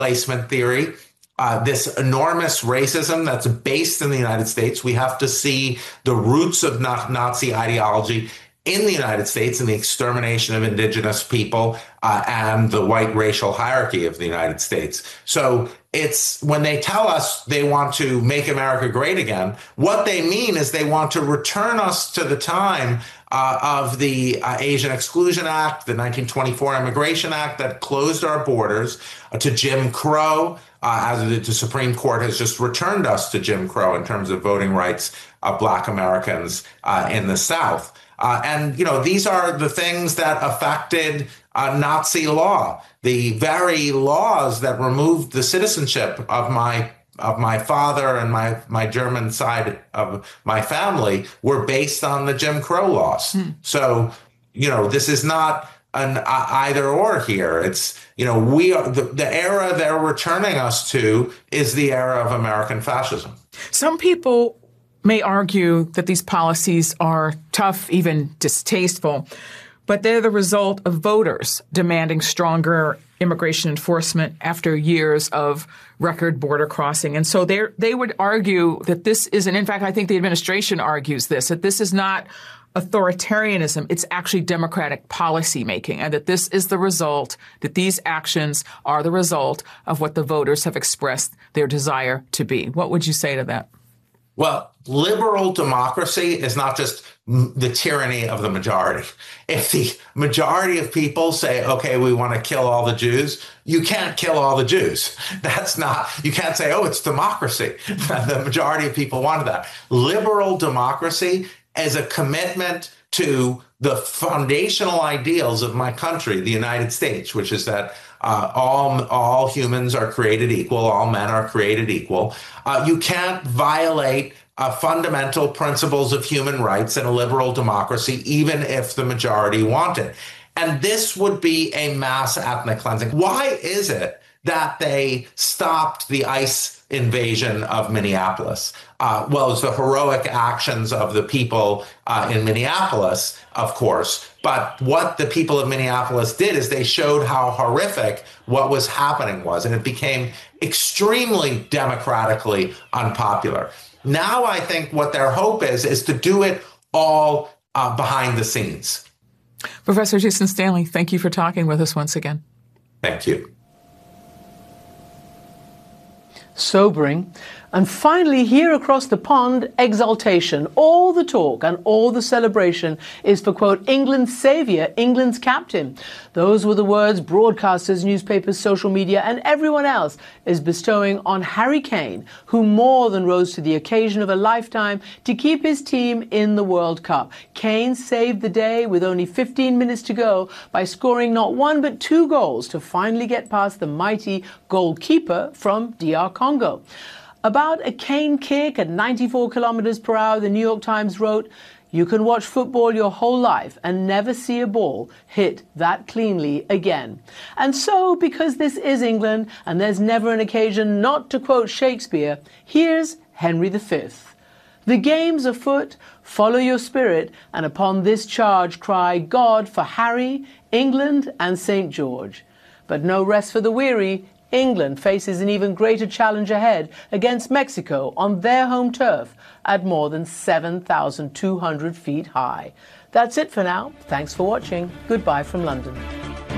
replacement theory, this enormous racism that's based in the United States. We have to see the roots of Nazi ideology in the United States and the extermination of indigenous people and the white racial hierarchy of the United States. So it's when they tell us they want to make America great again, what they mean is they want to return us to the time of the Asian Exclusion Act, the 1924 Immigration Act that closed our borders, to Jim Crow, as the Supreme Court has just returned us to Jim Crow in terms of voting rights of Black Americans in the South. And, you know, these are the things that affected Nazi law. The very laws that removed the citizenship of my father and my German side of my family were based on the Jim Crow laws. So, you know, this is not an either or here. It's, you know, we are the era they're returning us to is the era of American fascism. Some people may argue that these policies are tough, even distasteful, but they're the result of voters demanding stronger immigration enforcement after years of record border crossing. And so they would argue that this isn't, in fact, I think the administration argues this, that this is not authoritarianism, it's actually democratic policy making, and that this is the result, that these actions are the result of what the voters have expressed their desire to be. What would you say to that? Well, liberal democracy is not just the tyranny of the majority. If the majority of people say, okay, we want to kill all the Jews, you can't kill all the Jews. That's not, you can't say, oh, it's democracy. The majority of people wanted that. Liberal democracy is a commitment to the foundational ideals of my country, the United States, which is that all humans are created equal, all men are created equal. You can't violate fundamental principles of human rights in a liberal democracy, even if the majority want it. And this would be a mass ethnic cleansing. Why is it that they stopped the ICE invasion of Minneapolis? Well, it's the heroic actions of the people in Minneapolis, of course. But what the people of Minneapolis did is they showed how horrific what was happening was, and it became extremely democratically unpopular. Now I think what their hope is to do it all behind the scenes. Professor Jason Stanley, thank you for talking with us once again. Thank you. Sobering. And finally, here across the pond, exaltation. All the talk and all the celebration is for, quote, England's saviour, England's captain. Those were the words broadcasters, newspapers, social media, and everyone else is bestowing on Harry Kane, who more than rose to the occasion of a lifetime to keep his team in the World Cup. Kane saved the day with only 15 minutes to go by scoring not one but two goals to finally get past the mighty goalkeeper from DR Congo. About a Kane kick at 94 kilometers per hour, the New York Times wrote, "You can watch football your whole life and never see a ball hit that cleanly again." And so, because this is England and there's never an occasion not to quote Shakespeare, here's Henry V. "The game's afoot, follow your spirit, and upon this charge cry God for Harry, England, and St. George. But no rest for the weary. England faces an even greater challenge ahead against Mexico on their home turf at more than 7,200 feet high." That's it for now. Thanks for watching. Goodbye from London.